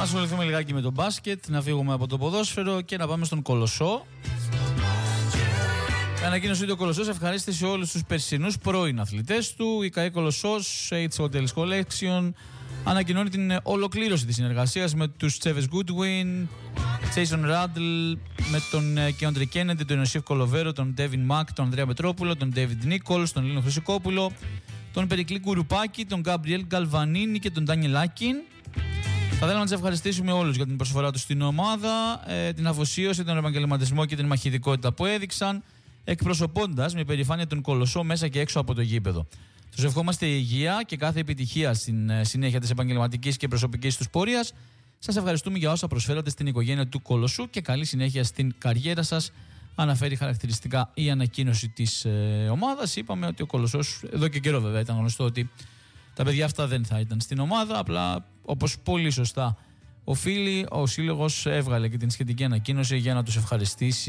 ασχοληθούμε λιγάκι με το μπάσκετ, να φύγουμε από το ποδόσφαιρο και να πάμε στον Κολοσσό. Ανακοίνωσε ο Κολοσσός ευχαρίστησε όλους τους περσινούς πρώην αθλητές του. Η ΚΑΕ Κολοσσός, H Hotels Collection, ανακοινώνει την ολοκλήρωση της συνεργασίας με τους Τσέβες Goodwin, Jason Randle, με τον Keondre Kennedy, τον Ιωσήφ Κολοβέρο, τον Devin Mack, τον Ανδρέα Πετρόπουλο, τον David Nichols, τον Λίνο Χρυσικόπουλο, τον Περικλή Κουρουπάκη, τον Γκάμπριελ Γκαλβανίνη και τον Ντάνιελ Άκιν. Θα θέλαμε να τους ευχαριστήσουμε όλους για την προσφορά τους στην ομάδα, την αφοσίωση, τον επαγγελματισμό και την μαχητικότητα που έδειξαν, εκπροσωπώντας με περηφάνεια τον Κολοσσό μέσα και έξω από το γήπεδο. Τους ευχόμαστε υγεία και κάθε επιτυχία στην συνέχεια της επαγγελματικής και προσωπικής τους πορείας. Σας ευχαριστούμε για όσα προσφέρατε στην οικογένεια του Κολοσσού και καλή συνέχεια στην καριέρα σας. Αναφέρει χαρακτηριστικά η ανακοίνωση της ομάδας. Είπαμε ότι ο Κολοσσός, εδώ και καιρό βέβαια ήταν γνωστό ότι τα παιδιά αυτά δεν θα ήταν στην ομάδα. Απλά, όπως πολύ σωστά οφείλει, ο σύλλογος έβγαλε και την σχετική ανακοίνωση για να τους ευχαριστήσει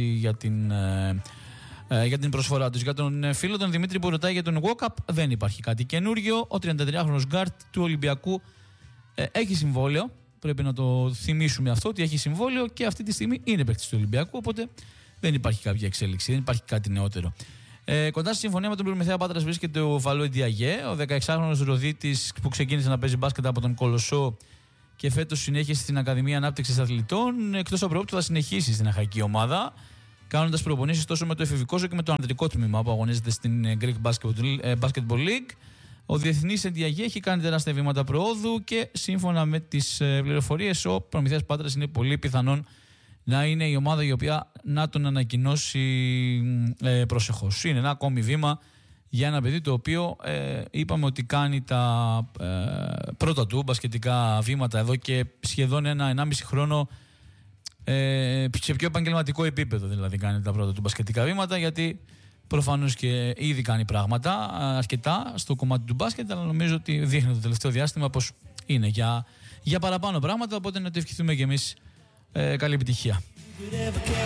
για την προσφορά τους. Για τον φίλο τον Δημήτρη που ρωτάει για τον walk-up, δεν υπάρχει κάτι καινούριο. Ο 33χρονος γκάρτ του Ολυμπιακού έχει συμβόλαιο. Πρέπει να το θυμίσουμε αυτό, ότι έχει συμβόλαιο και αυτή τη στιγμή είναι παίκτης του Ολυμπιακού. Οπότε δεν υπάρχει κάποια εξέλιξη, δεν υπάρχει κάτι νεότερο. Κοντά στη συμφωνία με τον Προμηθέα Πάτρας βρίσκεται ο Βαλόι Διαγέ, ο 16χρονος Ροδίτης που ξεκίνησε να παίζει μπάσκετ από τον Κολοσσό και φέτος συνέχισε στην Ακαδημία Ανάπτυξης Αθλητών. Εκτός απρόπτου θα συνεχίσει στην αχαϊκή ομάδα, κάνοντας προπονήσεις τόσο με το εφηβικό όσο και με το ανδρικό τμήμα που αγωνίζεται στην Greek Basketball League. Ο διεθνής Διαγέ έχει κάνει τεράστια βήματα προόδου και σύμφωνα με τις πληροφορίες, ο Προμηθέας Πάτρας είναι πολύ πιθανόν να είναι η ομάδα η οποία να τον ανακοινώσει προσεχώς. Είναι ένα ακόμη βήμα για ένα παιδί το οποίο είπαμε ότι κάνει τα πρώτα του μπασκετικά βήματα εδώ και σχεδόν 1,5 χρόνο σε πιο επαγγελματικό επίπεδο, δηλαδή κάνει τα πρώτα του μπασκετικά βήματα, γιατί προφανώς και ήδη κάνει πράγματα αρκετά στο κομμάτι του μπάσκετ, αλλά νομίζω ότι δείχνει το τελευταίο διάστημα πως είναι για παραπάνω πράγματα, οπότε να το ευχηθούμε και εμείς καλή επιτυχία.